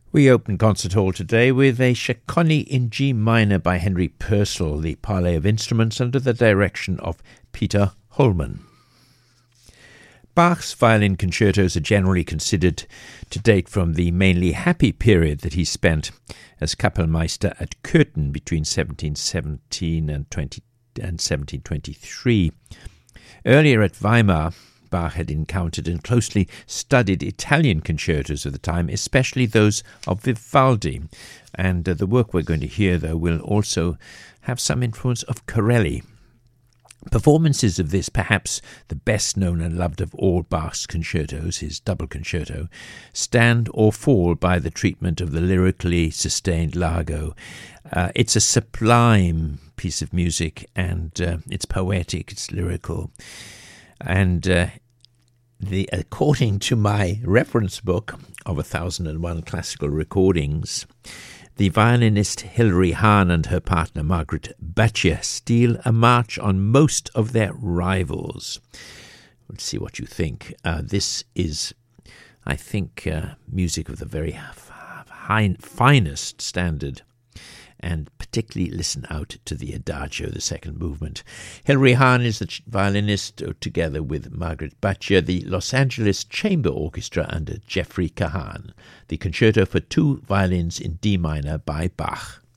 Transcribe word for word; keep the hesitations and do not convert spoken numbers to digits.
We open Concert Hall today with a Cecconi in G minor by Henry Purcell, the Parley of Instruments under the direction of Peter Holman. Bach's violin concertos are generally considered to date from the mainly happy period that he spent as Kapellmeister at Köthen between seventeen seventeen and, twenty, and seventeen twenty-three. Earlier at Weimar, Bach had encountered and closely studied Italian concertos of the time, especially those of Vivaldi. And uh, the work we're going to hear, though, will also have some influence of Corelli. Performances of this, perhaps the best known and loved of all Bach's concertos, his double concerto, stand or fall by the treatment of the lyrically sustained Largo. Uh, it's a sublime piece of music, and uh, it's poetic, it's lyrical. And uh, the according to my reference book of one thousand and one Classical Recordings, the violinist Hilary Hahn and her partner Margaret Batjer steal a march on most of their rivals. Let's see what you think. Uh, this is, I think, uh, music of the very high, finest standard. And particularly listen out to the Adagio, the second movement. Hilary Hahn is the violinist, together with Margaret Batjer, the Los Angeles Chamber Orchestra under Jeffrey Kahan. The concerto for two violins in D minor by Bach.